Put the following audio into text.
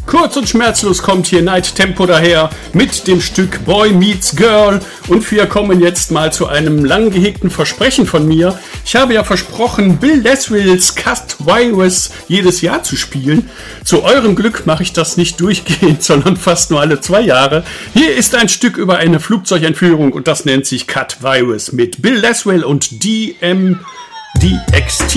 Kurz und schmerzlos kommt hier Night Tempo daher mit dem Stück Boy Meets Girl und wir kommen jetzt mal zu einem lang gehegten Versprechen von mir. Ich habe ja versprochen, Bill Laswells Cat Virus jedes Jahr zu spielen. Zu eurem Glück mache ich das nicht durchgehend, sondern fast nur alle 2 Jahre. Hier ist ein Stück über eine Flugzeugentführung und das nennt sich Cat Virus mit Bill Laswell und DMDXT.